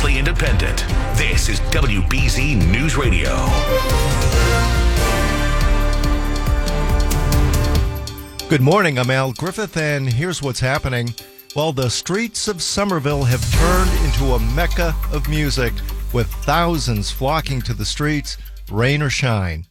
Fiercely independent. This is WBZ News Radio. Good morning, I'm Al Griffith, and here's what's happening. Well, the streets of Somerville have turned into a mecca of music, with thousands flocking to the streets, rain or shine.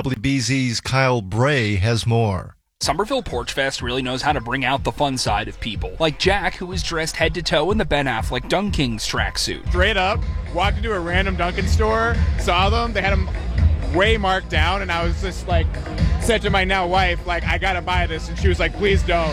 WBZ's Kyle Bray has more. Somerville Porch Fest really knows how to bring out the fun side of people. Like Jack, who was dressed head to toe in the Ben Affleck Dunkings tracksuit. Straight up, walked into a random Dunkin' store, saw them, they had them way marked down, and I was just like, said to my now wife, like, I gotta buy this, and she was like, please don't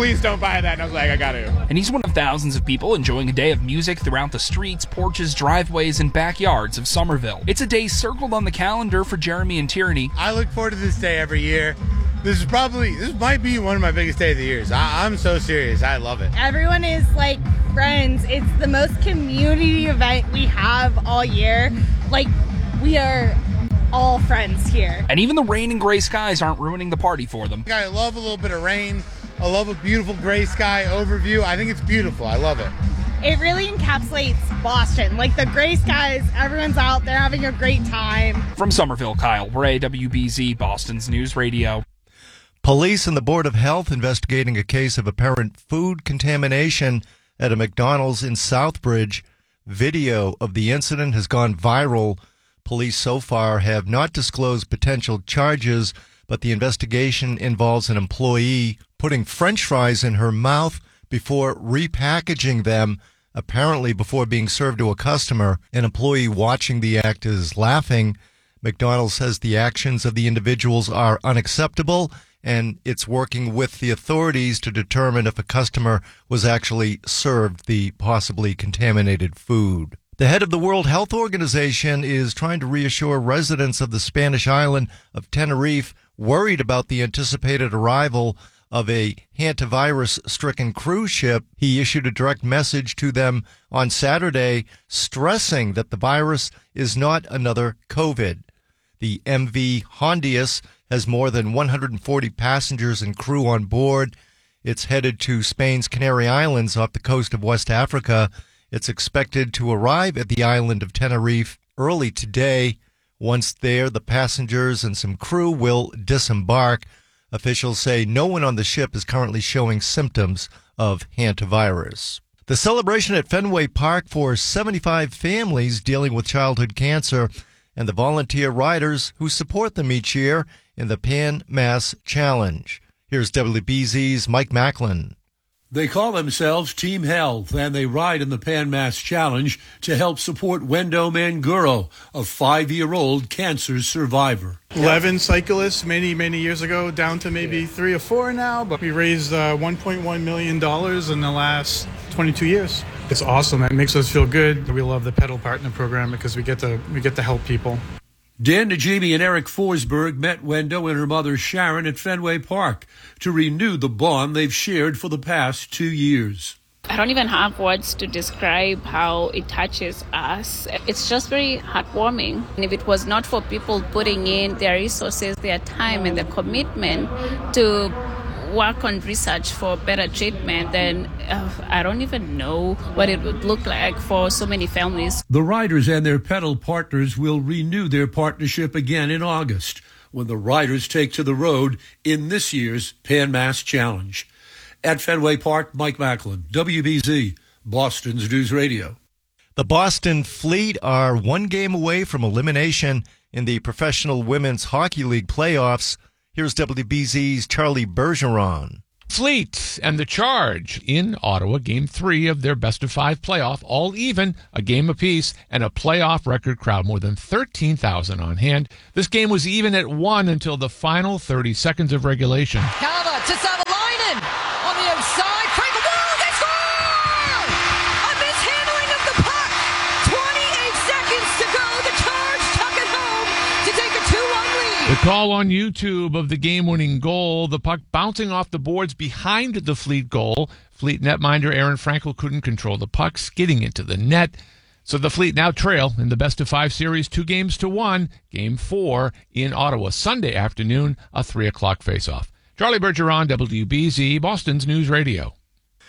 buy that, and I was like, I gotta. And he's one of thousands of people enjoying a day of music throughout the streets, porches, driveways, and backyards of Somerville. It's a day circled on the calendar for Jeremy and Tierney. I look forward to this day every year. This might be one of my biggest days of the years. I'm so serious. I love it. Everyone is like friends. It's the most community event we have all year. Like, we are all friends here. And even the rain and gray skies aren't ruining the party for them. I love a little bit of rain. I love a beautiful gray sky overview. I think it's beautiful. I love it. It really encapsulates Boston. Like, the gray skies, everyone's out there having a great time. From Somerville, Kyle Bray, WBZ, Boston's News Radio. Police and the Board of Health investigating a case of apparent food contamination at a McDonald's in Southbridge. Video of the incident has gone viral. Police so far have not disclosed potential charges, but the investigation involves an employee putting French fries in her mouth before repackaging them, apparently before being served to a customer. An employee watching the act is laughing. McDonald's says the actions of the individuals are unacceptable, and it's working with the authorities to determine if a customer was actually served the possibly contaminated food. The head of the World Health Organization is trying to reassure residents of the Spanish island of Tenerife worried about the anticipated arrival of a hantavirus-stricken cruise ship. He issued a direct message to them on Saturday, stressing that the virus is not another COVID. The MV Hondius has more than 140 passengers and crew on board. It's headed to Spain's Canary Islands off the coast of West Africa. It's expected to arrive at the island of Tenerife early today. Once there, the passengers and some crew will disembark. Officials say no one on the ship is currently showing symptoms of hantavirus. The celebration at Fenway Park for 75 families dealing with childhood cancer and the volunteer riders who support them each year in the Pan Mass Challenge. Here's WBZ's Mike Macklin. They call themselves Team Health, and they ride in the Pan Mass Challenge to help support Wendo Manguro, a 5-year-old cancer survivor. 11 cyclists many years ago, down to maybe 3 or 4 now, but we raised $1.1 million in the last 22 years. It's awesome. It makes us feel good. We love the Pedal Partner Program because we get to help people. Dan Najimy and Eric Forsberg met Wendo and her mother Sharon at Fenway Park to renew the bond they've shared for the past 2 years. I don't even have words to describe how it touches us. It's just very heartwarming. And if it was not for people putting in their resources, their time, and their commitment to work on research for better treatment, then I don't even know what it would look like for so many families. The riders and their pedal partners will renew their partnership again in August when the riders take to the road in this year's Pan Mass Challenge. At Fenway Park, Mike Macklin, WBZ, Boston's News Radio. The Boston Fleet are one game away from elimination in the Professional Women's Hockey League playoffs. Here's WBZ's Charlie Bergeron. Fleet and the Charge in Ottawa, Game 3 of their best-of-5 playoff, all even, a game apiece, and a playoff record crowd, more than 13,000 on hand. This game was even at 1 until the final 30 seconds of regulation. Carver to Savalainen on the outside. Frank, whoa, they score! A mishandling of the puck. 28 seconds to go. The Charge tuck it home to take a 2-1 lead. The call on YouTube of the game-winning goal, the puck bouncing off the boards behind the Fleet goal. Fleet netminder Aaron Frankel couldn't control the puck, skidding into the net. So the Fleet now trail in the best-of-5 series 2-1, Game 4 in Ottawa, Sunday afternoon, a 3 o'clock face-off. Charlie Bergeron, WBZ, Boston's News Radio.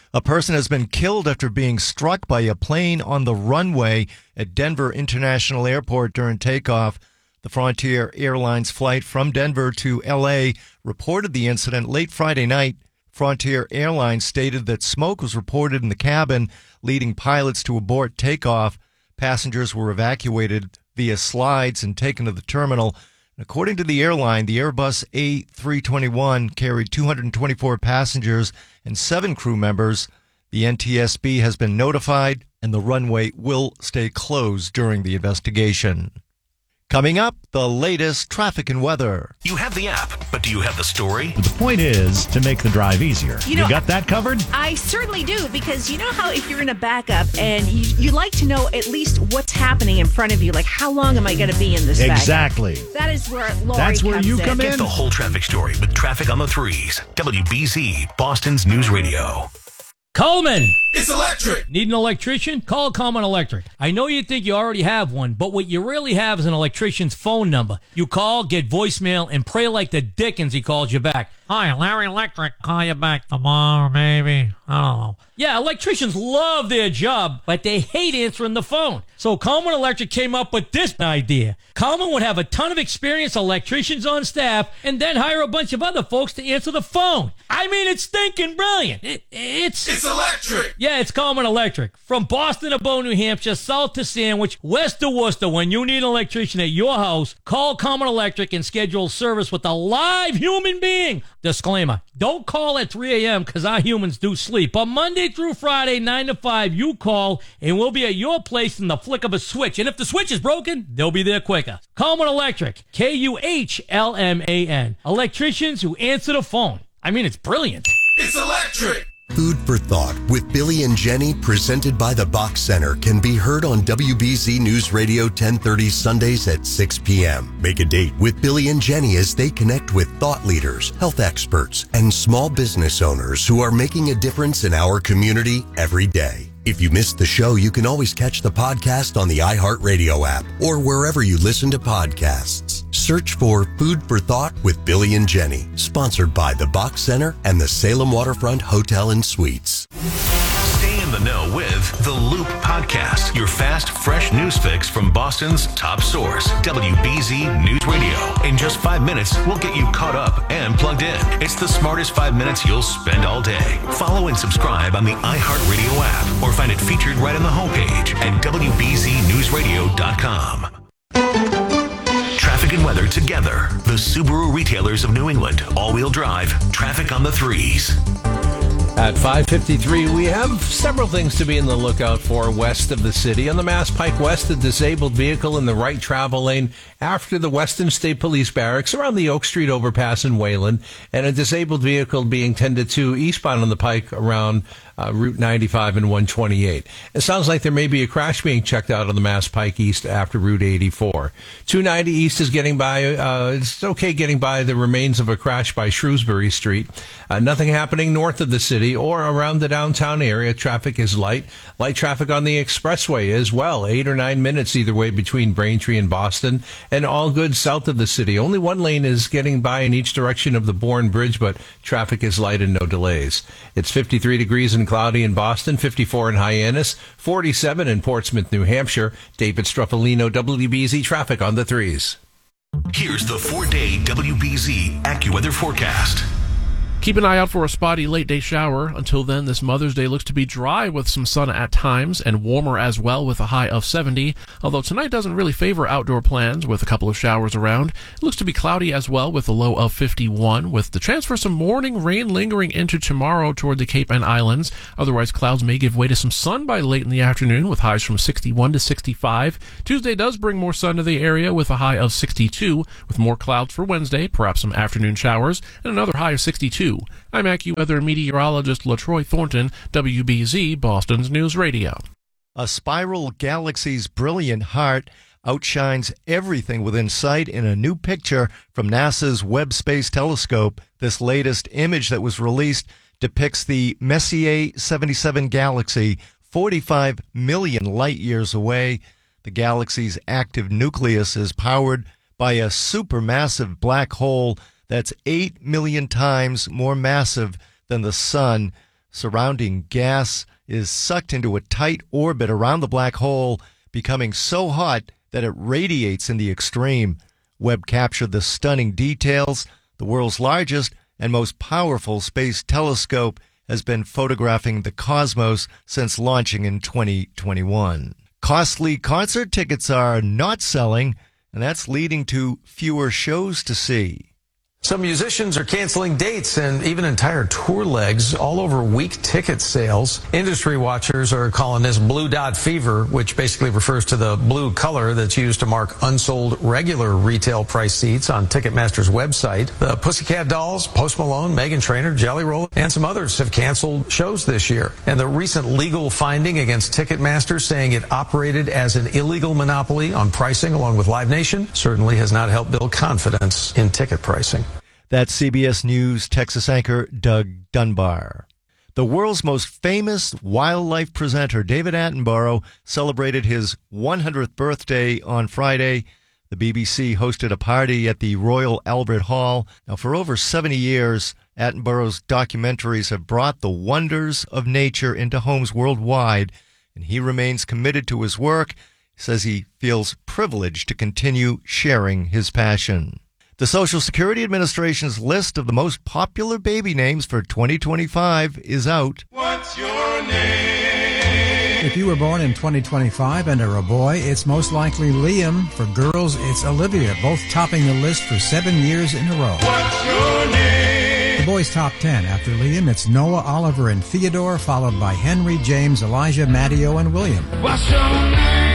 A person has been killed after being struck by a plane on the runway at Denver International Airport during takeoff. The Frontier Airlines flight from Denver to L.A. reported the incident late Friday night. Frontier Airlines stated that smoke was reported in the cabin, leading pilots to abort takeoff. Passengers were evacuated via slides and taken to the terminal. According to the airline, the Airbus A321 carried 224 passengers and 7 crew members. The NTSB has been notified, and the runway will stay closed during the investigation. Coming up, the latest traffic and weather. You have the app, but do you have the story? The point is to make the drive easier. You know, got that covered? I certainly do, because you know how if you're in a backup and you like to know at least what's happening in front of you, like how long am I going to be in this Exactly. backup? That is where Lori That's where comes you in. come Get in. the whole traffic story with Traffic on the Threes. WBZ, Boston's News Radio. Coleman! It's electric! Need an electrician? Call Coleman Electric. I know you think you already have one, but what you really have is an electrician's phone number. You call, get voicemail, and pray like the dickens he calls you back. Hi, Larry Electric. Call you back tomorrow, maybe. I don't know. Yeah, electricians love their job, but they hate answering the phone. So Coleman Electric came up with this idea. Coleman would have a ton of experienced electricians on staff and then hire a bunch of other folks to answer the phone. I mean, it's stinking brilliant. It's electric! Yeah, it's Coleman Electric. From Boston to Bow, New Hampshire, south to Sandwich, west to Worcester, when you need an electrician at your house, call Coleman Electric and schedule service with a live human being. Disclaimer, don't call at 3 a.m. because our humans do sleep. But Monday through Friday, 9 to 5, you call and we'll be at your place in the flick of a switch. And if the switch is broken, they'll be there quicker. Coleman Electric, Kuhlman. Electricians who answer the phone. I mean, it's brilliant. It's electric! Food for Thought with Billy and Jenny, presented by the Bach Center, can be heard on WBZ News Radio 1030 Sundays at 6 p.m. Make a date with Billy and Jenny as they connect with thought leaders, health experts, and small business owners who are making a difference in our community every day. If you missed the show, you can always catch the podcast on the iHeartRadio app or wherever you listen to podcasts. Search for Food for Thought with Billy and Jenny, sponsored by the Bach Center and the Salem Waterfront Hotel and Suites. Stay in the know with The Loop Podcast, your fast, fresh news fix from Boston's top source, WBZ News Radio. In just 5 minutes, we'll get you caught up and plugged in. It's the smartest 5 minutes you'll spend all day. Follow and subscribe on the iHeartRadio app or find it featured right on the homepage at WBZNewsRadio.com. Traffic and weather together. The Subaru retailers of New England. All-wheel drive. Traffic on the Threes. At 5:53, we have several things to be in the lookout for west of the city. On the Mass Pike West, a disabled vehicle in the right travel lane after the Weston State Police Barracks around the Oak Street overpass in Wayland, and a disabled vehicle being tended to eastbound on the Pike around Route 95 and 128. It sounds like there may be a crash being checked out on the Mass Pike East after Route 84. 290 East is getting by. It's okay getting by the remains of a crash by Shrewsbury Street. Nothing happening north of the city or around the downtown area. Traffic is light. Light traffic on the expressway as well. 8 or 9 minutes either way between Braintree and Boston, and all good south of the city. Only one lane is getting by in each direction of the Bourne Bridge, but traffic is light and no delays. It's 53 degrees and cloudy in Boston, 54 in Hyannis, 47 in Portsmouth, New Hampshire. David Struffolino, WBZ Traffic on the Threes. Here's the 4-day WBZ AccuWeather forecast. Keep an eye out for a spotty late-day shower. Until then, this Mother's Day looks to be dry with some sun at times and warmer as well with a high of 70. Although tonight doesn't really favor outdoor plans with a couple of showers around. It looks to be cloudy as well with a low of 51 with the chance for some morning rain lingering into tomorrow toward the Cape and Islands. Otherwise, clouds may give way to some sun by late in the afternoon with highs from 61 to 65. Tuesday does bring more sun to the area with a high of 62 with more clouds for Wednesday, perhaps some afternoon showers, and another high of 62. I'm AccuWeather meteorologist LaTroy Thornton, WBZ, Boston's News Radio. A spiral galaxy's brilliant heart outshines everything within sight in a new picture from NASA's Webb Space Telescope. This latest image that was released depicts the Messier 77 galaxy, 45 million light years away. The galaxy's active nucleus is powered by a supermassive black hole that's 8 million times more massive than the sun. surrounding gas is sucked into a tight orbit around the black hole, becoming so hot that it radiates in the extreme. Webb captured the stunning details. The world's largest and most powerful space telescope has been photographing the cosmos since launching in 2021. Costly concert tickets are not selling, and that's leading to fewer shows to see. Some musicians are canceling dates and even entire tour legs, all over weak ticket sales. Industry watchers are calling this blue dot fever, which basically refers to the blue color that's used to mark unsold regular retail price seats on Ticketmaster's website. The Pussycat Dolls, Post Malone, Meghan Trainor, Jelly Roll, and some others have canceled shows this year. And the recent legal finding against Ticketmaster, saying it operated as an illegal monopoly on pricing along with Live Nation, certainly has not helped build confidence in ticket pricing. That's CBS News Texas anchor Doug Dunbar. The world's most famous wildlife presenter, David Attenborough, celebrated his 100th birthday on Friday. The BBC hosted a party at the Royal Albert Hall. Now, for over 70 years, Attenborough's documentaries have brought the wonders of nature into homes worldwide, and he remains committed to his work. He says he feels privileged to continue sharing his passion. The Social Security Administration's list of the most popular baby names for 2025 is out. What's your name? If you were born in 2025 and are a boy, it's most likely Liam. For girls, it's Olivia, both topping the list for 7 years in a row. What's your name? The boys' top 10. After Liam, it's Noah, Oliver, and Theodore, followed by Henry, James, Elijah, Matteo, and William. What's your name?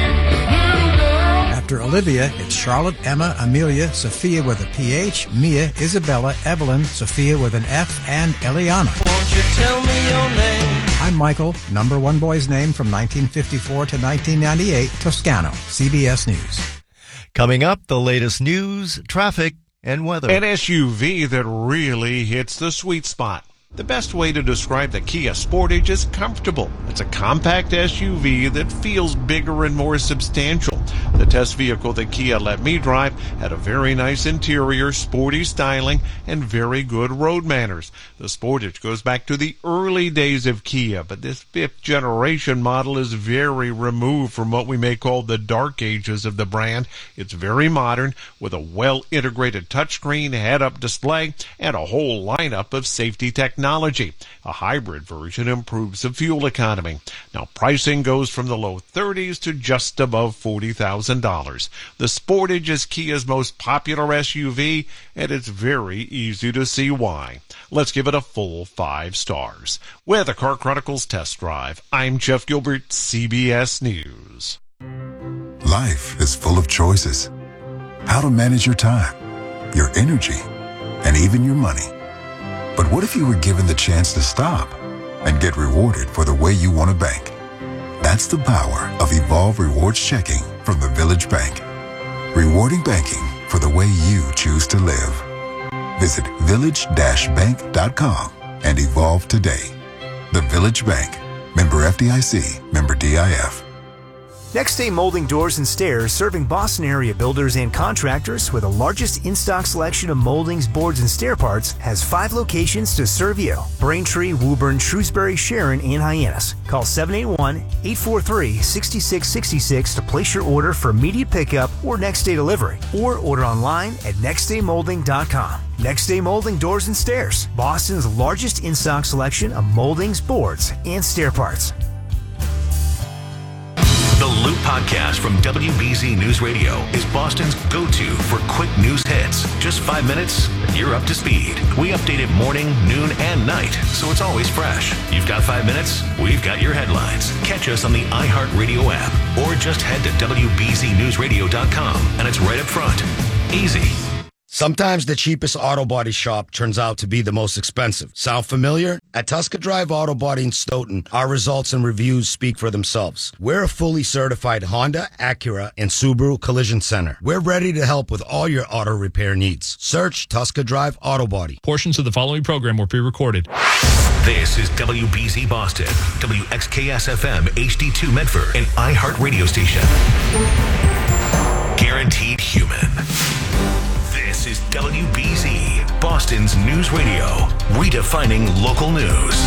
After Olivia, it's Charlotte, Emma, Amelia, Sophia with a PH, Mia, Isabella, Evelyn, Sophia with an F, and Eliana. Won't you tell me your name? I'm Michael, number one boy's name from 1954 to 1998, Toscano, CBS News. Coming up, the latest news, traffic, and weather. An SUV that really hits the sweet spot. The best way to describe the Kia Sportage is comfortable. It's a compact SUV that feels bigger and more substantial. The test vehicle that Kia let me drive had a very nice interior, sporty styling, and very good road manners. The Sportage goes back to the early days of Kia, but this fifth generation model is very removed from what we may call the dark ages of the brand. It's very modern, with a well-integrated touchscreen, head-up display, and a whole lineup of safety technology. A hybrid version improves the fuel economy. Now, pricing goes from the low 30s to just above $40,000. The Sportage is Kia's most popular SUV, and it's very easy to see why. Let's give it a full 5 stars. With a Car Chronicles Test Drive, I'm Jeff Gilbert, CBS News. Life is full of choices. How to manage your time, your energy, and even your money. But what if you were given the chance to stop and get rewarded for the way you want to bank? That's the power of Evolve Rewards Checking from the Village Bank. Rewarding banking for the way you choose to live. Visit village-bank.com and evolve today. The Village Bank. Member FDIC. Member DIF. Next Day Molding Doors and Stairs, serving Boston area builders and contractors with the largest in-stock selection of moldings, boards, and stair parts, has 5 locations to serve you. Braintree, Woburn, Shrewsbury, Sharon, and Hyannis. Call 781-843-6666 to place your order for immediate pickup or next day delivery, or order online at nextdaymolding.com. Next Day Molding Doors and Stairs, Boston's largest in-stock selection of moldings, boards, and stair parts. The Loop Podcast from WBZ News Radio is Boston's go-to for quick news hits. Just 5 minutes, and you're up to speed. We update it morning, noon, and night, so it's always fresh. You've got 5 minutes, we've got your headlines. Catch us on the iHeartRadio app, or just head to WBZNewsRadio.com, and it's right up front. Easy. Sometimes the cheapest auto body shop turns out to be the most expensive. Sound familiar? At Tusker Drive Auto Body in Stoughton, our results and reviews speak for themselves. We're a fully certified Honda, Acura, and Subaru collision center. We're ready to help with all your auto repair needs. Search Tusker Drive Auto Body. Portions of the following program were pre-recorded. This is WBZ Boston, WXKS-FM, HD2 Medford, and iHeart Radio Station. Guaranteed human. This is WBZ Boston. Boston's News Radio, redefining local news.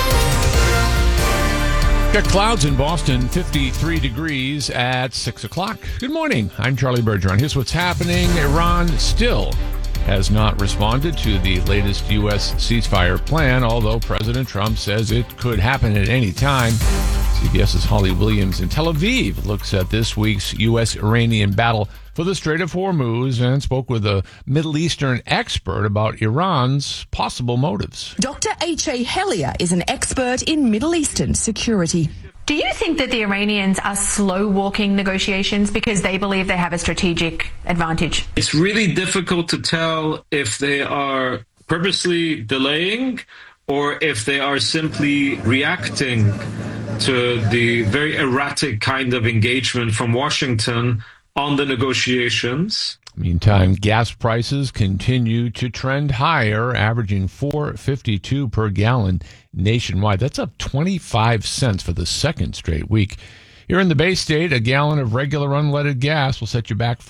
Got clouds in Boston, 53 degrees at 6 o'clock. Good morning. I'm Charlie Bergeron. Here's what's happening. Iran still has not responded to the latest U.S. ceasefire plan, although President Trump says it could happen at any time. CBS's Holly Williams in Tel Aviv looks at this week's U.S.-Iranian battle for the Strait of Hormuz and spoke with a Middle Eastern expert about Iran's possible motives. Dr. H.A. Hellier is an expert in Middle Eastern security. Do you think that the Iranians are slow-walking negotiations because they believe they have a strategic advantage? It's really difficult to tell if they are purposely delaying or if they are simply reacting to the very erratic kind of engagement from Washington on the negotiations. Meantime, gas prices continue to trend higher, averaging $4.52 per gallon nationwide. That's up 25 cents for the second straight week. Here in the Bay State, a gallon of regular unleaded gas will set you back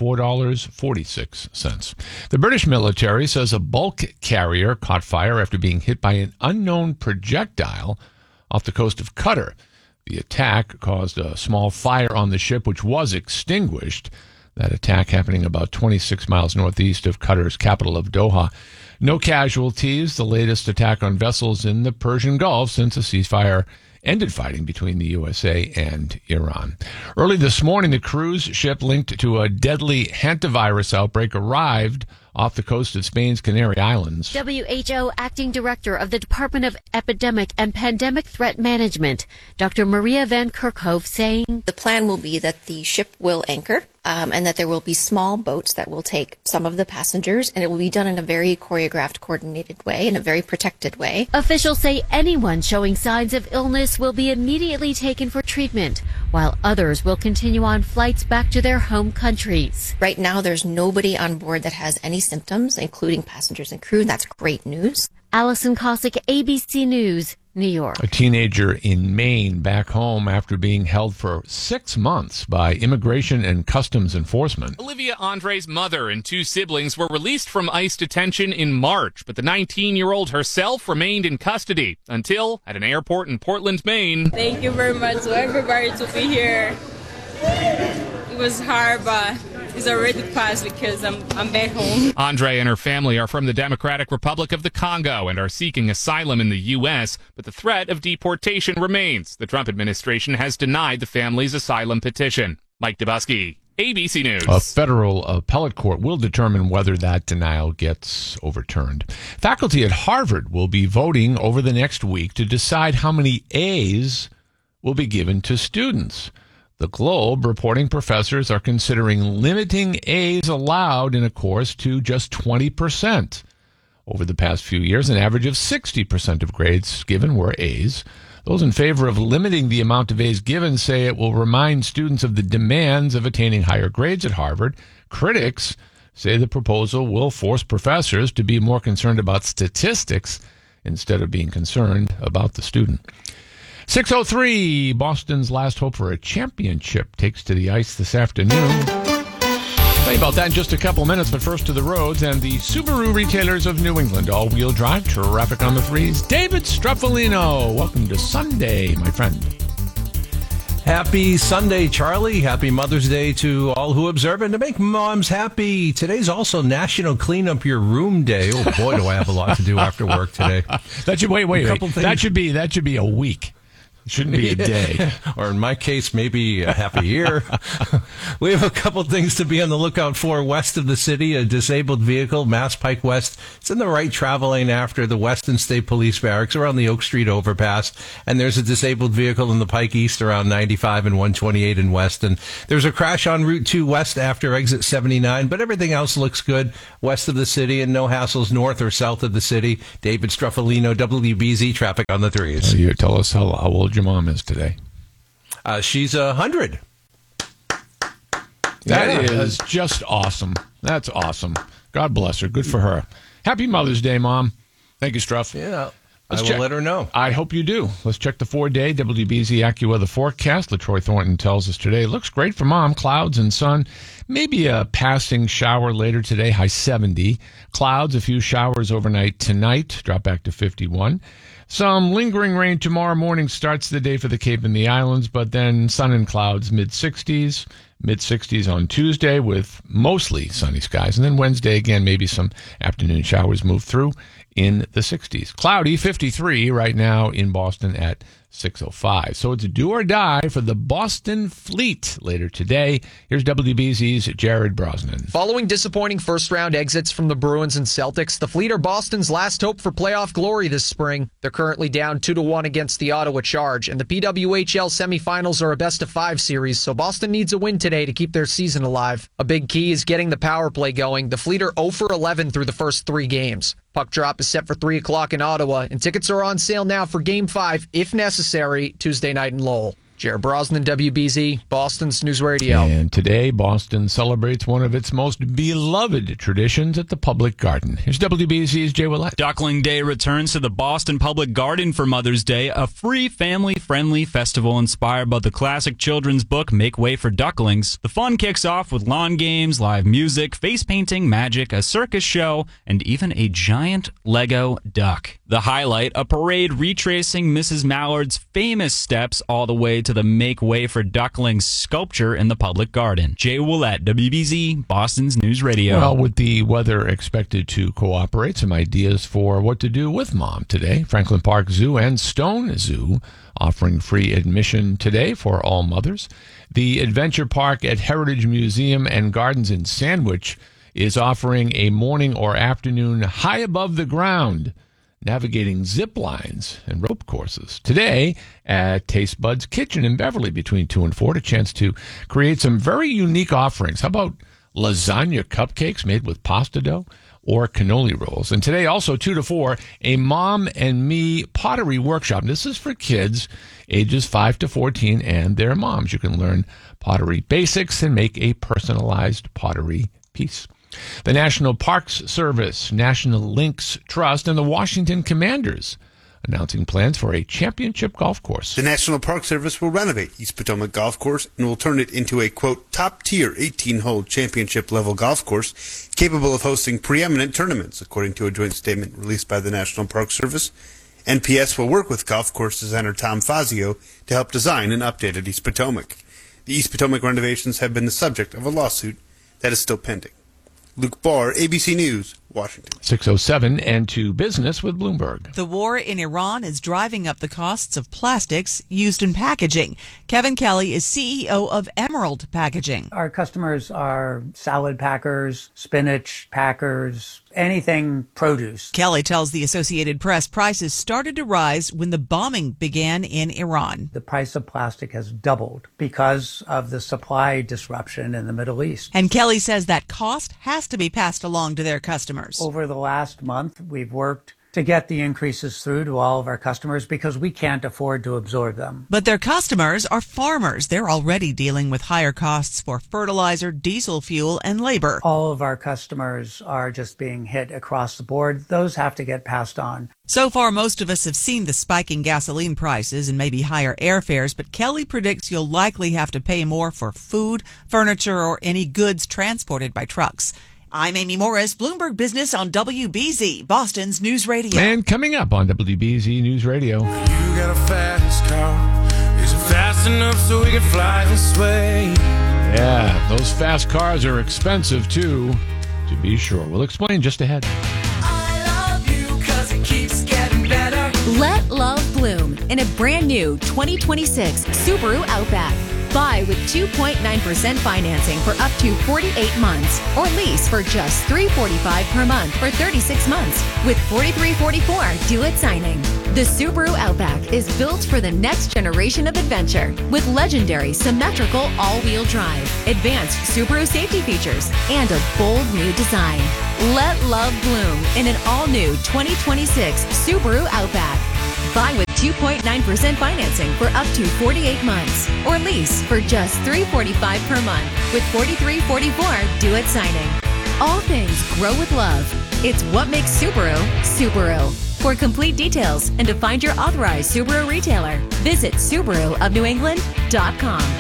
$4.46. The British military says a bulk carrier caught fire after being hit by an unknown projectile off the coast of Qatar. The attack caused a small fire on the ship, which was extinguished. That attack happening about 26 miles northeast of Qatar's capital of Doha. No casualties, the latest attack on vessels in the Persian Gulf since a ceasefire ended fighting between the USA and Iran. Early this morning, the cruise ship linked to a deadly hantavirus outbreak arrived off the coast of Spain's Canary Islands. WHO Acting Director of the Department of Epidemic and Pandemic Threat Management, Dr. Maria Van Kerkhove, saying the plan will be that the ship will anchor and that there will be small boats that will take some of the passengers, and it will be done in a very choreographed, coordinated way, in a very protected way. Officials say anyone showing signs of illness will be immediately taken for treatment, while others will continue on flights back to their home countries. Right now, there's nobody on board that has any symptoms, including passengers and crew. That's great news. Allison Cossack, ABC News, New York. A teenager in Maine back home after being held for 6 months by Immigration and Customs Enforcement. Olivia Andre's mother and two siblings were released from ICE detention in March, but the 19-year-old herself remained in custody until at an airport in Portland, Maine. Thank you very much to everybody to be here. It was hard, but it's already passed because I'm back home. Andre and her family are from the Democratic Republic of the Congo and are seeking asylum in the U.S., but the threat of deportation remains. The Trump administration has denied the family's asylum petition. Mike Dubusky, ABC News. A federal appellate court will determine whether that denial gets overturned. Faculty at Harvard will be voting over the next week to decide how many A's will be given to students. The Globe reporting professors are considering limiting A's allowed in a course to just 20%. Over the past few years, an average of 60% of grades given were A's. Those in favor of limiting the amount of A's given say it will remind students of the demands of attaining higher grades at Harvard. Critics say the proposal will force professors to be more concerned about statistics instead of being concerned about the student. 6:03, Boston's last hope for a championship takes to the ice this afternoon. Tell you about that in just a couple minutes, but first to the roads and the Subaru retailers of New England. All-wheel drive, traffic on the threes. David Struffolino, welcome to Sunday, my friend. Happy Sunday, Charlie. Happy Mother's Day to all who observe it. To make moms happy, today's also National Clean Up Your Room Day. Oh, boy, do I have a lot to do after work today. That should wait. That should be a week. It shouldn't be a day. Or in my case, maybe a half a year. We have a couple things to be on the lookout for west of the city. A disabled vehicle, Mass Pike West. It's in the right travel lane after the Weston State Police Barracks around the Oak Street overpass. And there's a disabled vehicle in the Pike East around 95 and 128 in Weston. There's a crash on Route 2 West after exit 79, but everything else looks good west of the city and no hassles north or south of the city. David Struffolino, WBZ Traffic on the Threes. You tell us how old your mom is today. She's 100. That is just awesome. That's awesome. God bless her. Good for her. Happy Mother's Day, Mom. Thank you, Struff. Yeah. I will let her know. I hope you do. Let's check the 4-day WBZ AccuWeather forecast. LaTroy Thornton tells us today, looks great for Mom. Clouds and sun. Maybe a passing shower later today, high 70. Clouds, a few showers overnight tonight, drop back to 51. Some lingering rain tomorrow morning starts the day for the Cape and the Islands, but then sun and clouds, mid-60s. Mid-60s on Tuesday with mostly sunny skies. And then Wednesday, again, maybe some afternoon showers move through in the 60s. Cloudy, 53 right now in Boston at 6:05. So it's do or die for the Boston Fleet later today. Here's WBZ's Jared Brosnan. Following disappointing first-round exits from the Bruins and Celtics, the Fleet are Boston's last hope for playoff glory this spring. They're currently down 2-1 against the Ottawa Charge, and the PWHL semifinals are a best-of-5 series, so Boston needs a win today to keep their season alive. A big key is getting the power play going. The Fleet are 0 for 11 through the first 3 games. Puck drop is set for 3 o'clock in Ottawa, and tickets are on sale now for Game 5, if necessary, Tuesday night in Lowell. Jared Brosnan, WBZ, Boston's News Radio. And today, Boston celebrates one of its most beloved traditions at the Public Garden. Here's WBZ's Jay Willett. Duckling Day returns to the Boston Public Garden for Mother's Day, a free family-friendly festival inspired by the classic children's book Make Way for Ducklings. The fun kicks off with lawn games, live music, face painting, magic, a circus show, and even a giant Lego duck. The highlight, a parade retracing Mrs. Mallard's famous steps all the way to the Make Way for Ducklings sculpture in the Public Garden. Jay Willett, WBZ, Boston's News Radio. Well, with the weather expected to cooperate, some ideas for what to do with Mom today. Franklin Park Zoo and Stone Zoo offering free admission today for all mothers. The Adventure Park at Heritage Museum and Gardens in Sandwich is offering a morning or afternoon high above the ground navigating zip lines and rope courses. Today at Taste Buds Kitchen in Beverly between 2 and 4, a chance to create some very unique offerings. How about lasagna cupcakes made with pasta dough or cannoli rolls? And today also 2 to 4, a Mom and Me pottery workshop. This is for kids ages 5 to 14 and their moms. You can learn pottery basics and make a personalized pottery piece. The National Parks Service, National Links Trust, and the Washington Commanders announcing plans for a championship golf course. The National Park Service will renovate East Potomac Golf Course and will turn it into a, quote, top-tier 18-hole championship-level golf course capable of hosting preeminent tournaments, according to a joint statement released by the National Park Service. NPS will work with golf course designer Tom Fazio to help design an updated East Potomac. The East Potomac renovations have been the subject of a lawsuit that is still pending. Luke Barr, ABC News, Washington. 6:07 and to business with Bloomberg. The war in Iran is driving up the costs of plastics used in packaging. Kevin Kelly is CEO of Emerald Packaging. Our customers are salad packers, spinach packers, anything produce. Kelly tells the Associated Press prices started to rise when the bombing began in Iran. The price of plastic has doubled because of the supply disruption in the Middle East. And Kelly says that cost has to be passed along to their customers. Over the last month, we've worked to get the increases through to all of our customers because we can't afford to absorb them. But their customers are farmers. They're already dealing with higher costs for fertilizer, diesel fuel, and labor. All of our customers are just being hit across the board. Those have to get passed on. So far, most of us have seen the spiking gasoline prices and maybe higher airfares, but Kelly predicts you'll likely have to pay more for food, furniture, or any goods transported by trucks. I'm Amy Morris, Bloomberg Business on WBZ, Boston's News Radio. And coming up on WBZ News Radio. You got a fast car. Is it fast enough so we can fly this way? Yeah, those fast cars are expensive too, to be sure. We'll explain just ahead. I love you 'cause it keeps getting better. Let love bloom in a brand new 2026 Subaru Outback. Buy with 2.9% financing for up to 48 months or lease for just $345 per month for 36 months with $43.44 due at signing. The Subaru Outback is built for the next generation of adventure with legendary symmetrical all-wheel drive, advanced Subaru safety features, and a bold new design. Let love bloom in an all-new 2026 Subaru Outback. Buy with 2.9% financing for up to 48 months or lease for just $345 per month with $43.44 due at signing. All things grow with love. It's what makes Subaru, Subaru. For complete details and to find your authorized Subaru retailer, visit SubaruofNewEngland.com.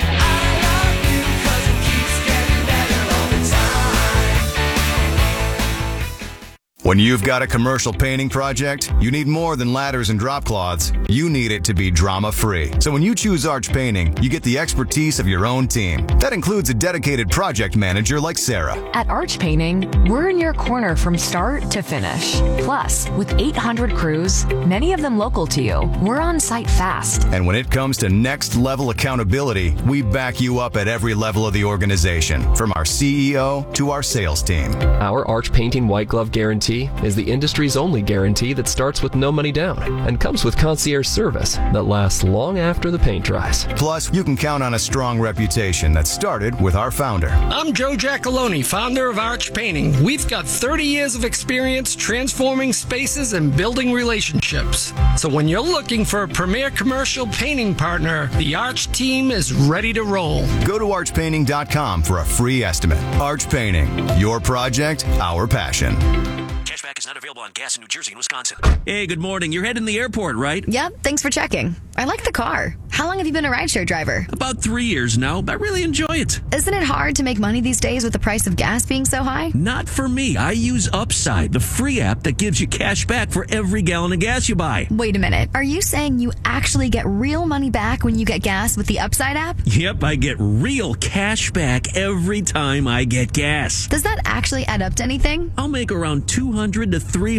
When you've got a commercial painting project, you need more than ladders and drop cloths. You need it to be drama-free. So when you choose Arch Painting, you get the expertise of your own team. That includes a dedicated project manager like Sarah. At Arch Painting, we're in your corner from start to finish. Plus, with 800 crews, many of them local to you, we're on site fast. And when it comes to next-level accountability, we back you up at every level of the organization, from our CEO to our sales team. Our Arch Painting White Glove Guarantee is the industry's only guarantee that starts with no money down and comes with concierge service that lasts long after the paint dries. Plus, you can count on a strong reputation that started with our founder. I'm Joe Giacalone, founder of Arch Painting. We've got 30 years of experience transforming spaces and building relationships. So when you're looking for a premier commercial painting partner, the Arch team is ready to roll. Go to archpainting.com for a free estimate. Arch Painting, your project, our passion. Cashback is not available on gas in New Jersey and Wisconsin. Hey, good morning. You're heading to the airport, right? Yep, thanks for checking. I like the car. How long have you been a rideshare driver? About 3 years now. I really enjoy it. Isn't it hard to make money these days with the price of gas being so high? Not for me. I use Upside, the free app that gives you cash back for every gallon of gas you buy. Wait a minute. Are you saying you actually get real money back when you get gas with the Upside app? Yep, I get real cash back every time I get gas. Does that actually add up to anything? I'll make around $200 to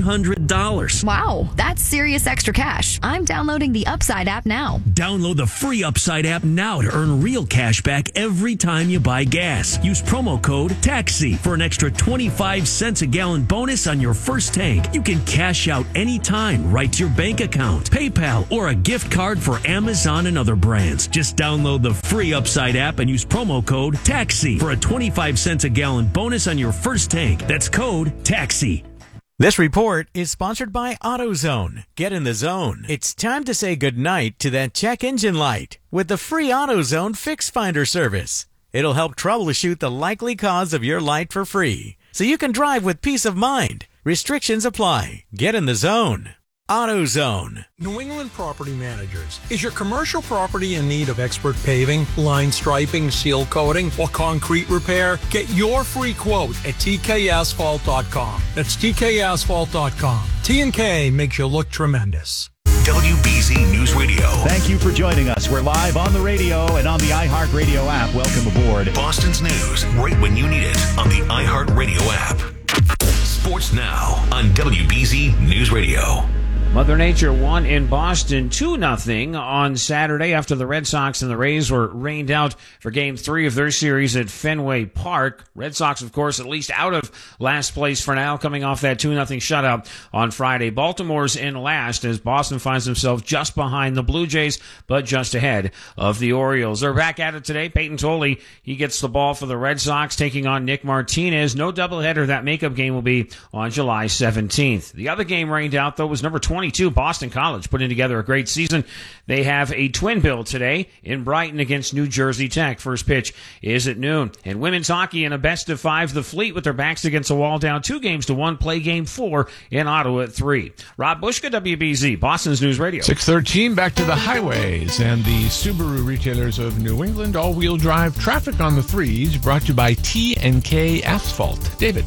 $300. Wow, that's serious extra cash. I'm downloading the Upside app now. Download the free Upside app now to earn real cash back every time you buy gas. Use promo code TAXI for an extra 25 cents a gallon bonus on your first tank. You can cash out anytime right to your bank account, PayPal, or a gift card for Amazon and other brands. Just download the free Upside app and use promo code TAXI for a 25 cents a gallon bonus on your first tank. That's code TAXI. This report is sponsored by AutoZone. Get in the zone. It's time to say goodnight to that check engine light with the free AutoZone Fix Finder service. It'll help troubleshoot the likely cause of your light for free, so you can drive with peace of mind. Restrictions apply. Get in the zone. AutoZone. New England Property Managers. Is your commercial property in need of expert paving, line striping, seal coating, or concrete repair? Get your free quote at tkasphalt.com. That's tkasphalt.com. T&K makes you look tremendous. WBZ News Radio. Thank you for joining us. We're live on the radio and on the iHeartRadio app. Welcome aboard. Boston's news right when you need it on the iHeartRadio app. Sports now on WBZ News Radio. Mother Nature won in Boston 2-0 on Saturday after the Red Sox and the Rays were rained out for Game 3 of their series at Fenway Park. Red Sox, of course, at least out of last place for now, coming off that 2-0 shutout on Friday. Baltimore's in last as Boston finds himself just behind the Blue Jays, but just ahead of the Orioles. They're back at it today. Peyton Tolley, he gets the ball for the Red Sox, taking on Nick Martinez. No doubleheader. That makeup game will be on July 17th. The other game rained out, though, was number 22, Boston College, putting together a great season. They have a twin bill today in Brighton against New Jersey Tech. First pitch is at noon. And women's hockey in a best-of-5, the Fleet with their backs against the wall, down 2-1, play Game 4 in Ottawa at 3. Rob Bushka, WBZ, Boston's News Radio. 6:13, back to the highways and the Subaru retailers of New England. All-wheel drive traffic on the 3s, brought to you by T&K Asphalt. David.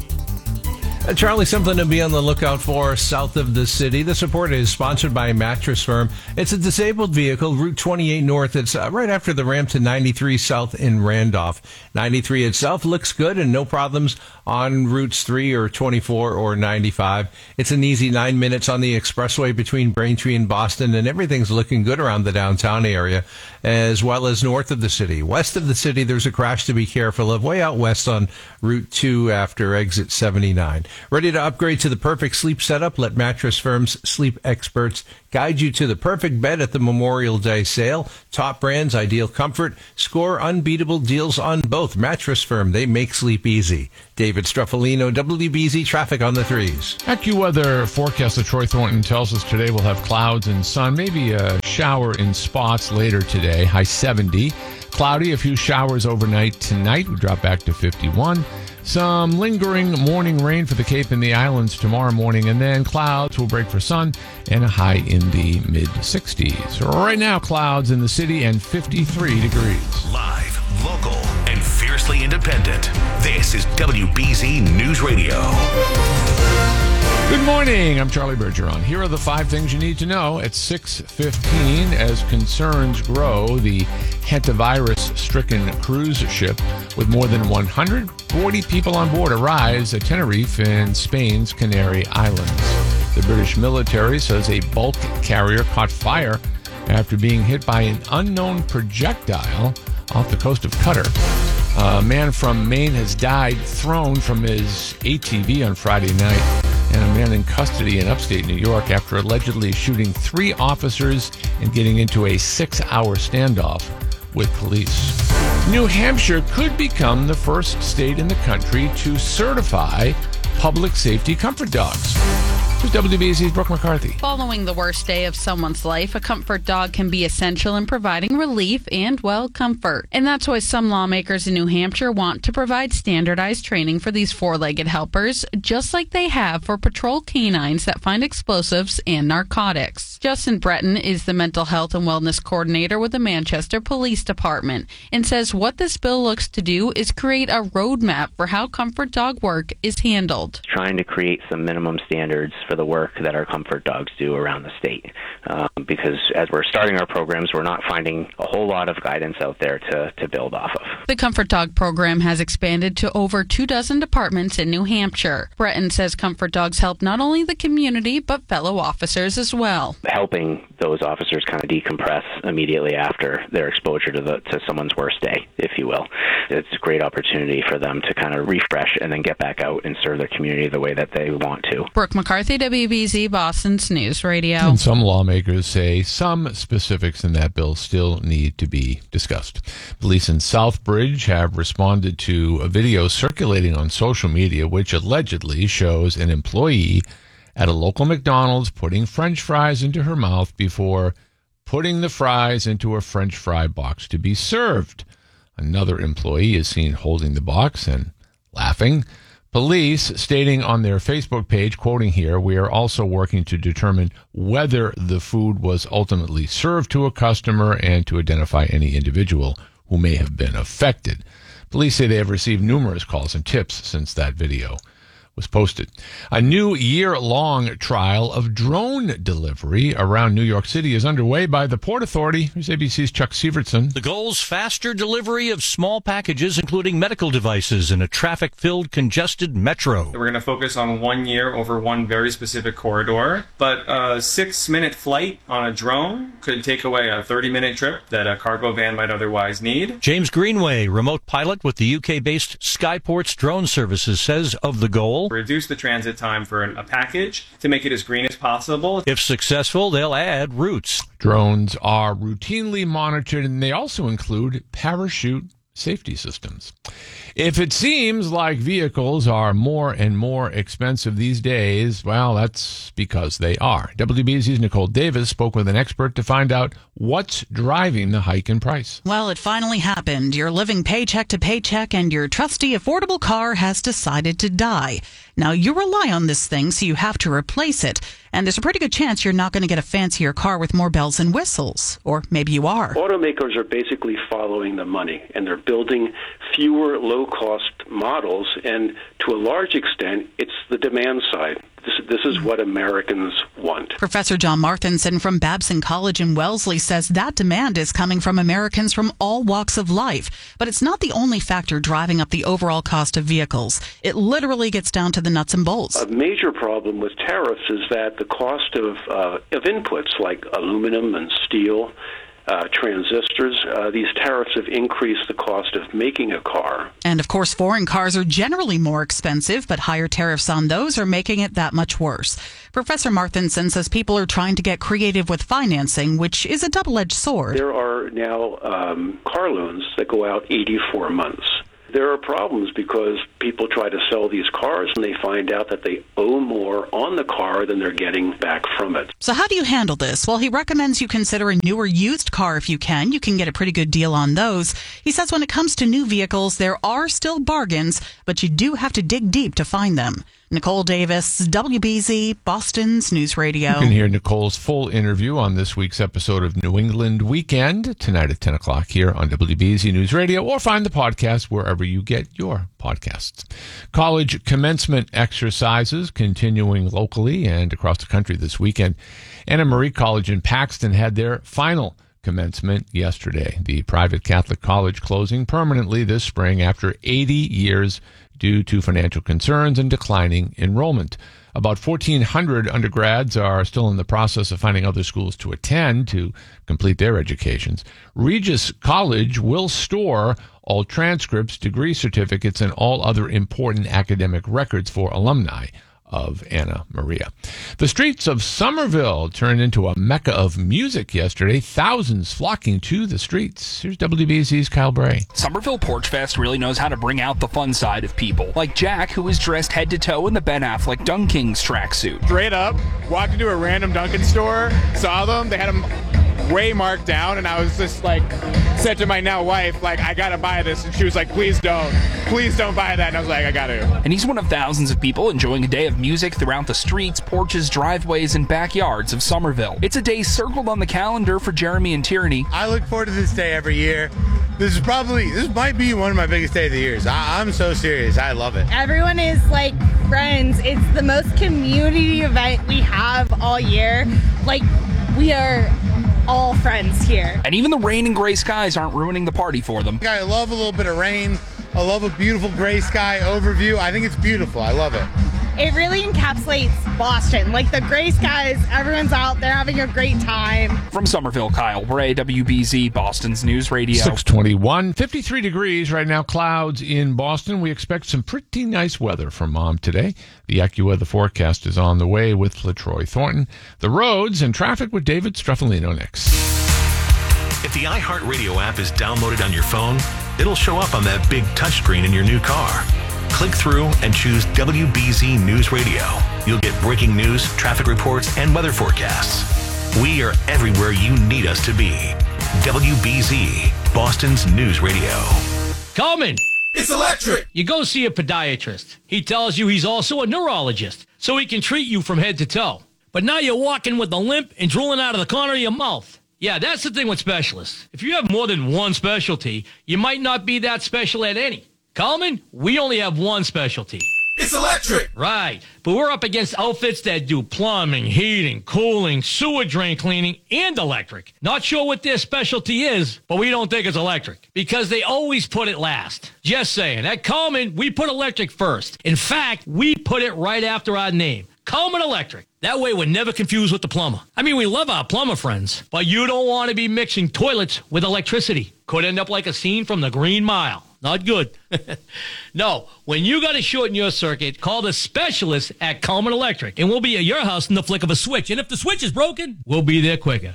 Charlie, something to be on the lookout for south of the city. This report is sponsored by Mattress Firm. It's a disabled vehicle, Route 28 North. It's right after the ramp to 93 South in Randolph. 93 itself looks good and no problems on routes 3 or 24 or 95. It's an easy 9 minutes on the expressway between Braintree and Boston, and everything's looking good around the downtown area, as well as north of the city. West of the city, there's a crash to be careful of way out west on Route 2 after exit 79. Ready to upgrade to the perfect sleep setup? Let Mattress Firm's sleep experts guide you to the perfect bed at the Memorial Day sale. Top brands, ideal comfort. Score unbeatable deals on both. Mattress Firm, they make sleep easy. David Struffolino, WBZ traffic on the 3s. AccuWeather forecast that Troy Thornton tells us today will have clouds and sun, maybe a shower in spots later today, high 70. Cloudy, a few showers overnight tonight. We drop back to 51. Some lingering morning rain for the Cape and the Islands tomorrow morning, and then clouds will break for sun and a high in the mid-60s. Right now, clouds in the city and 53 degrees. Live, local, and fiercely independent. This is WBZ News Radio. Good morning. I'm Charlie Bergeron. Here are the 5 things you need to know at 6:15 as concerns grow. The hantavirus-stricken cruise ship with more than 140 people on board arrives at Tenerife in Spain's Canary Islands. The British military says a bulk carrier caught fire after being hit by an unknown projectile off the coast of Qatar. A man from Maine has died thrown from his ATV on Friday night. And a man in custody in upstate New York after allegedly shooting 3 officers and getting into a 6-hour standoff with police. New Hampshire could become the first state in the country to certify public safety comfort dogs. Here's WBZ's Brooke McCarthy. Following the worst day of someone's life, a comfort dog can be essential in providing relief and, well, comfort. And that's why some lawmakers in New Hampshire want to provide standardized training for these 4-legged helpers, just like they have for patrol canines that find explosives and narcotics. Justin Breton is the mental health and wellness coordinator with the Manchester Police Department and says what this bill looks to do is create a roadmap for how comfort dog work is handled. Trying to create some minimum standards for the work that our comfort dogs do around the state. Because as we're starting our programs, we're not finding a whole lot of guidance out there to build off of. The Comfort Dog program has expanded to over 24 departments in New Hampshire. Breton says comfort dogs help not only the community, but fellow officers as well. Helping those officers kind of decompress immediately after their exposure to someone's worst day, if you will. It's a great opportunity for them to kind of refresh and then get back out and serve their community the way that they want to. Brooke McCarthy, WBZ Boston's News Radio. And some lawmakers say some specifics in that bill still need to be discussed. Police in Southbridge have responded to a video circulating on social media which allegedly shows an employee at a local McDonald's putting French fries into her mouth before putting the fries into a French fry box to be served. Another employee is seen holding the box and laughing. Police stating on their Facebook page, quoting here, "We are also working to determine whether the food was ultimately served to a customer and to identify any individual who may have been affected." Police say they have received numerous calls and tips since that video was posted. A new year-long trial of drone delivery around New York City is underway by the Port Authority. Here's ABC's Chuck Sievertson. The goal's faster delivery of small packages, including medical devices, in a traffic-filled, congested metro. We're going to focus on 1 year over one very specific corridor, but a 6-minute flight on a drone could take away a 30-minute trip that a cargo van might otherwise need. James Greenway, remote pilot with the UK-based Skyports Drone Services, says of the goal, reduce the transit time for a package to make it as green as possible. If successful, they'll add routes. Drones are routinely monitored, and they also include parachute safety systems. If it seems like vehicles are more and more expensive these days, well, that's because they are. WBZ's Nicole Davis spoke with an expert to find out what's driving the hike in price. Well, it finally happened. You're living paycheck to paycheck, and your trusty affordable car has decided to die. Now, you rely on this thing, so you have to replace it. And there's a pretty good chance you're not going to get a fancier car with more bells and whistles. Or maybe you are. Automakers are basically following the money, and they're building fewer low-cost models, and to a large extent, it's the demand side. This is what Americans want. Professor John Marthinson from Babson College in Wellesley says that demand is coming from Americans from all walks of life. But it's not the only factor driving up the overall cost of vehicles. It literally gets down to the nuts and bolts. A major problem with tariffs is that the cost of inputs like aluminum and steel, transistors, these tariffs have increased the cost of making a car. And of course, foreign cars are generally more expensive, but higher tariffs on those are making it that much worse. Professor Marthinson says people are trying to get creative with financing, which is a double-edged sword. There are now car loans that go out 84 months. there are problems because people try to sell these cars and they find out that they owe more on the car than they're getting back from it. So how do you handle this? Well, he recommends you consider a newer used car if you can. You can get a pretty good deal on those. He says when it comes to new vehicles, there are still bargains, but you do have to dig deep to find them. Nicole Davis, WBZ, Boston's News Radio. You can hear Nicole's full interview on this week's episode of New England Weekend, tonight at 10 o'clock here on WBZ News Radio, or find the podcast wherever you get your podcasts. College commencement exercises continuing locally and across the country this weekend. Anna Marie College in Paxton had their final commencement yesterday. The private Catholic college closing permanently this spring after 80 years due to financial concerns and declining enrollment. About 1,400 undergrads are still in the process of finding other schools to attend to complete their educations. Regis College will store all transcripts, degree certificates, and all other important academic records for alumni of Anna Maria. The streets of Somerville turned into a mecca of music yesterday, thousands flocking to the streets. Here's WBZ's Kyle Bray. Somerville Porch Fest really knows how to bring out the fun side of people, like Jack, who was dressed head to toe in the Ben Affleck Dunkings tracksuit. Straight up, walked into a random Dunkin' store, saw them, they had them way marked down, and I was just like, said to my now wife, like, I gotta buy this, and she was like, please don't buy that, and I was like, I gotta. And he's one of thousands of people enjoying a day of music throughout the streets, porches, driveways, and backyards of Somerville. It's a day circled on the calendar for Jeremy and Tierney. I look forward to this day every year. This might be one of my biggest days of the years. I'm so serious. I love it. Everyone is like friends. It's the most community event we have all year. Like, we are all friends here. And even the rain and gray skies aren't ruining the party for them. I love a little bit of rain. I love a beautiful gray sky overview. I think it's beautiful. I love it. It really encapsulates Boston. Like the gray skies, everyone's out there having a great time. From Somerville, Kyle Bray, WBZ, Boston's News Radio. 621, 53 degrees right now, clouds in Boston. We expect some pretty nice weather for Mom today. The AccuWeather forecast is on the way with LaTroy Thornton. The roads and traffic with David Streffolino next. If the iHeartRadio app is downloaded on your phone, it'll show up on that big touchscreen in your new car. Click through and choose WBZ News Radio. You'll get breaking news, traffic reports, and weather forecasts. We are everywhere you need us to be. WBZ, Boston's News Radio. Coleman! It's electric! You go see a podiatrist. He tells you he's also a neurologist, so he can treat you from head to toe. But now you're walking with a limp and drooling out of the corner of your mouth. Yeah, that's the thing with specialists. If you have more than one specialty, you might not be that special at any. Coleman, we only have one specialty. It's electric! Right, but we're up against outfits that do plumbing, heating, cooling, sewer drain cleaning, and electric. Not sure what their specialty is, but we don't think it's electric, because they always put it last. Just saying, at Coleman, we put electric first. In fact, we put it right after our name. Coleman Electric. That way we're never confused with the plumber. I mean, we love our plumber friends, but you don't want to be mixing toilets with electricity. Could end up like a scene from the Green Mile. Not good. No, when you got to shorten your circuit, call the specialist at Coleman Electric, and we'll be at your house in the flick of a switch. And if the switch is broken, we'll be there quicker.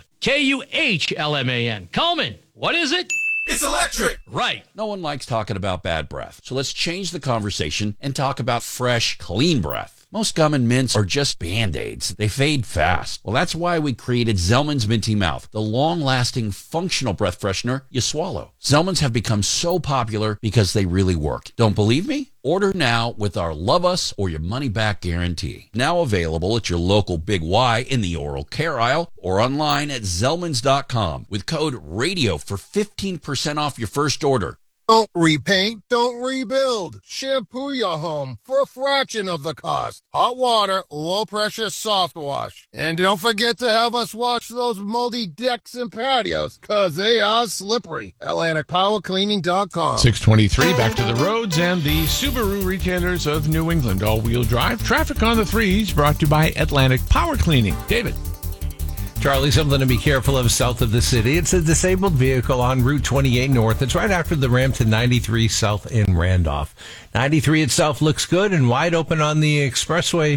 Kuhlman. Coleman, what is it? It's electric! Right. No one likes talking about bad breath, so let's change the conversation and talk about fresh, clean breath. Most gum and mints are just Band-Aids. They fade fast. Well, that's why we created Zellman's Minty Mouth, the long-lasting, functional breath freshener you swallow. Zellman's have become so popular because they really work. Don't believe me? Order now with our Love Us or Your Money Back guarantee. Now available at your local Big Y in the oral care aisle or online at Zellmans.com with code RADIO for 15% off your first order. Don't repaint, don't rebuild. Shampoo your home for a fraction of the cost. Hot water, low pressure soft wash. And don't forget to have us wash those moldy decks and patios, cause they are slippery. AtlanticPowerCleaning.com. 623, back to the roads and the Subaru retailers of New England. All-wheel drive traffic on the threes brought to you by Atlantic Power Cleaning. David. Charlie, something to be careful of south of the city. It's a disabled vehicle on Route 28 North. It's right after the ramp to 93 South in Randolph. 93 itself looks good and wide open on the expressway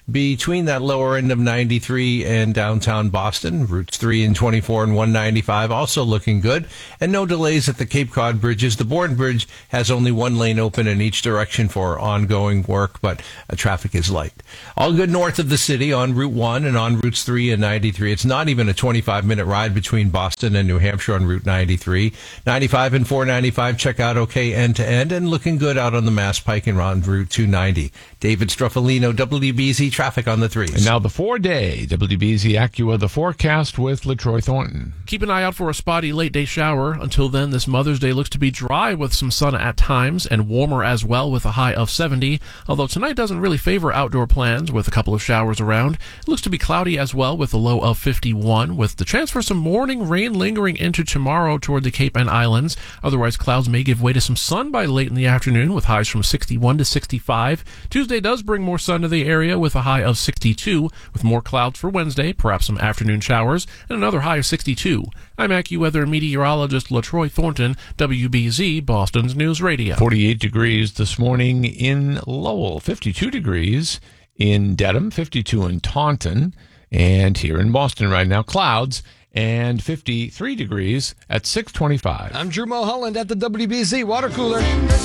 between that lower end of 93 and downtown Boston. Routes 3 and 24 and 195 also looking good. And no delays at the Cape Cod bridges. The Bourne Bridge has only one lane open in each direction for ongoing work, but traffic is light. All good north of the city on Route 1 and on Routes 3 and 93. It's not even a 25-minute ride between Boston and New Hampshire on Route 93. 95 and 495 check out okay end to end, and looking good out on the Mass Pike and on Route 290. David Struffolino, WBZ traffic on the 3s. And now the 4-day WBZ Acura, the forecast with LaTroy Thornton. Keep an eye out for a spotty late-day shower. Until then, this Mother's Day looks to be dry with some sun at times and warmer as well with a high of 70. Although tonight doesn't really favor outdoor plans with a couple of showers around. It looks to be cloudy as well with a low of 51 with the chance for some morning rain lingering into tomorrow toward the Cape and Islands. Otherwise, clouds may give way to some sun by late in the afternoon with highs from 61 to 65. Tuesday does bring more sun to the area with a high of 62, with more clouds for Wednesday, perhaps some afternoon showers, and another high of 62. I'm AccuWeather meteorologist LaTroy Thornton, WBZ, Boston's News Radio. 48 degrees this morning in Lowell, 52 degrees in Dedham, 52 in Taunton, and here in Boston right now, clouds and 53 degrees at 6:25. I'm Drew Mulholland at the WBZ Water Cooler.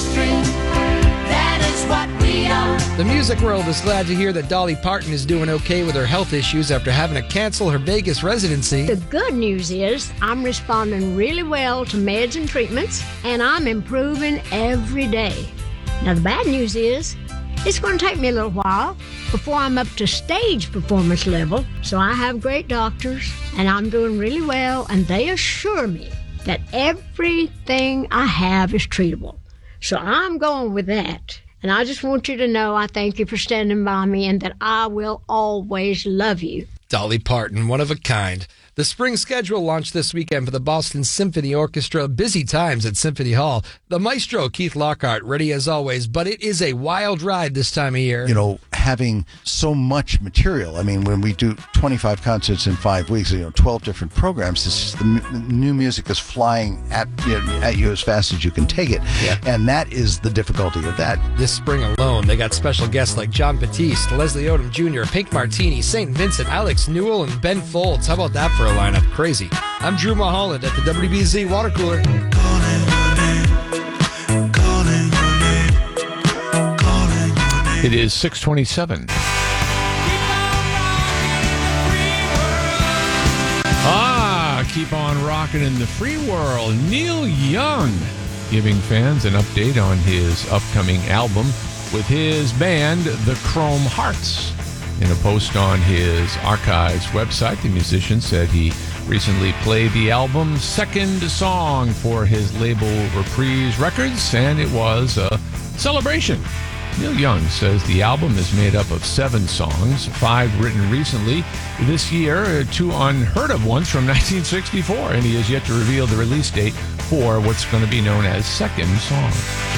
That is what we are. The music world is glad to hear that Dolly Parton is doing okay with her health issues after having to cancel her Vegas residency. The good news is I'm responding really well to meds and treatments, and I'm improving every day. Now, the bad news is it's going to take me a little while before I'm up to stage performance level, so I have great doctors, and I'm doing really well, and they assure me that everything I have is treatable. So I'm going with that. And I just want you to know I thank you for standing by me and that I will always love you. Dolly Parton, one of a kind. The spring schedule launched this weekend for the Boston Symphony Orchestra. Busy times at Symphony Hall. The maestro, Keith Lockhart, ready as always, but it is a wild ride this time of year. You know, having so much material. I mean, when we do 25 concerts in 5 weeks, 12 different programs, it's just the new music is flying at you as fast as you can take it. Yeah. And that is the difficulty of that. This spring alone, they got special guests like John Batiste, Leslie Odom Jr., Pink Martini, St. Vincent, Alex Newell, and Ben Folds. How about that for a lineup? Crazy. I'm Drew Mulholland at the WBZ Water Cooler. It is 6:27. Keep on rocking in the free world. Neil Young giving fans an update on his upcoming album with his band, the Chrome Hearts. In a post on his Archives website, the musician said he recently played the album's second song for his label Reprise Records, and it was a celebration. Neil Young says the album is made up of 7 songs, 5 written recently this year, 2 unheard of ones from 1964, and he has yet to reveal the release date for what's going to be known as second song.